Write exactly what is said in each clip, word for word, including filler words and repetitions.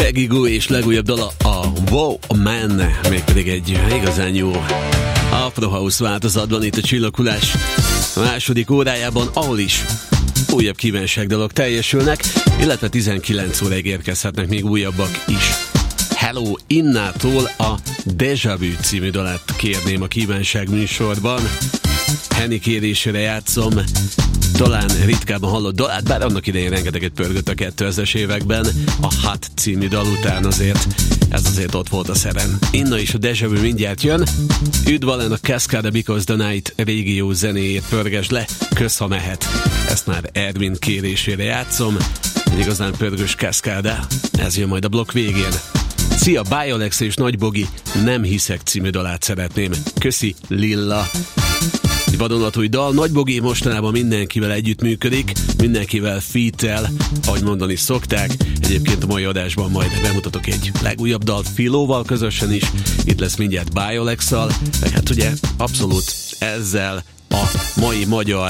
Peggy Gou és legújabb dala a Wow Man, mégpedig egy igazán jó Afro House változatban itt a Csillaghullás második órájában, ahol is újabb kívánságdalok teljesülnek, illetve tizenkilenc óráig érkezhetnek még újabbak is. Hello Innától a Deja Vu című dalát kérném a kívánság műsorban. Henny kérésére játszom, talán ritkábban hallott dalát, bár annak idején rengeteget pörgött a kétezres években, a Hot című dal után azért, ez azért ott volt a szerem. Inna is a Deja Vu mindjárt jön. Üdvalen a Cascada Because the Night régió zenéjét pörgesd le, kösz ha mehet. Ezt már Ervin kérésére játszom. Egy igazán pörgős Cascada, ez jön majd a blokk végén. Szia, Biolex és Nagy Bogi, Nem hiszek című dalát szeretném. Köszi, Lilla. Egy vadonatúj dal, Nagy Bogi mostanában mindenkivel együttműködik, mindenkivel feat-tel, ahogy mondani szokták. Egyébként a mai adásban majd bemutatok egy legújabb dalt Filóval közösen is. Itt lesz mindjárt Biolex-szal, meg hát ugye abszolút ezzel a mai magyar,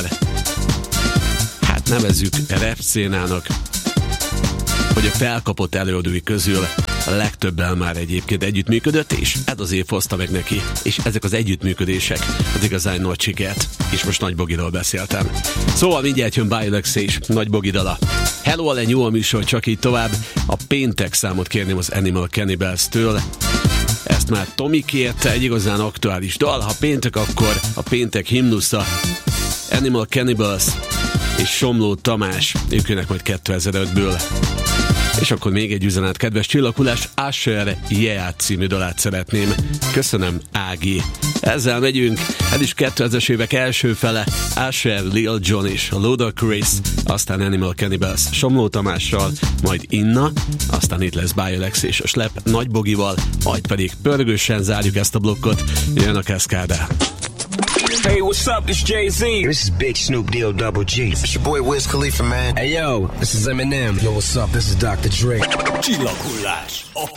hát nevezzük rap szénának, hogy a felkapott előadói közül a legtöbbel már egyébként együttműködött, és ez az év hozta meg neki, és ezek az együttműködések az igazán nagy sikert, és most Nagy Bogiról beszéltem. Szóval mindjárt jön Biolex és Nagy Bogi dala. Hello, a lenyó a műsor, csak így tovább. A péntek számot kérném az Animal Cannibals-től. Ezt már Tomi kérte, egy igazán aktuális dal. Ha péntek, akkor a péntek himnusza. Animal Cannibals és Somló Tamás, ők jönnek majd kétezer-ötből. És akkor még egy üzenet, kedves Csillaghullás, Usher Yeah című dalát szeretném. Köszönöm, Ági. Ezzel megyünk, ez is kétezres évek első fele, Usher, Lil Jon és Ludacris, aztán Animal Cannibals Somló Tamással, majd Inna, aztán itt lesz Biolex és a Slap Nagy Bogival, majd pedig pörgősen zárjuk ezt a blokkot, jön a Cascada. Hey, what's up? This Jay-Z. This is Big Snoop Deal Double G. It's your boy Wiz Khalifa, man. Hey, yo, this is Eminem. Yo, what's up? This is doctor Dre. Csillaghullás.